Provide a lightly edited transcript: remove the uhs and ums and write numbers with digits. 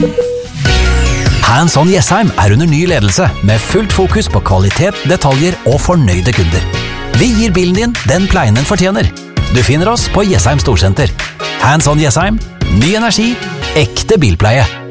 Hands On Jessheim under ny ledelse, med fullt fokus på kvalitet, detaljer og fornøyde kunder. Vi gir bilen din den pleien den fortjener. Du finner oss på Jessheim Storsenter. Hands On Jessheim, ny energi, ekte bilpleie.